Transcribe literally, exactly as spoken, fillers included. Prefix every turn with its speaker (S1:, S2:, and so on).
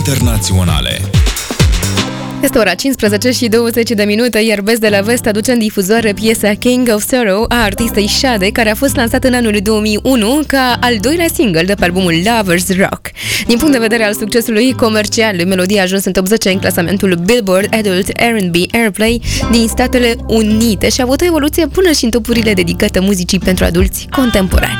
S1: internaționale.
S2: Este ora cincisprezece și douăzeci de minute, iar Best de la Vest aduce în difuzoare piesa King of Sorrow a artistei Sade, care a fost lansat în anul două mii unu ca al doilea single de pe albumul Lovers Rock. Din punct de vedere al succesului comercial, melodia a ajuns în top zece în clasamentul Billboard Adult R and B Airplay din Statele Unite și a avut o evoluție până și în topurile dedicate muzicii pentru adulți contemporani.